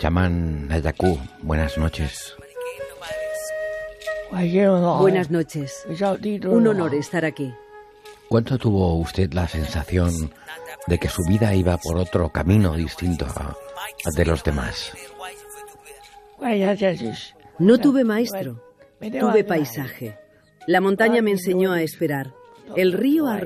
Chamán Nayaku, buenas noches. Buenas noches. Un honor estar aquí. ¿Cuánto tuvo usted la sensación de que su vida iba por otro camino distinto al de los demás? No tuve maestro, tuve paisaje. La montaña me enseñó a esperar. El río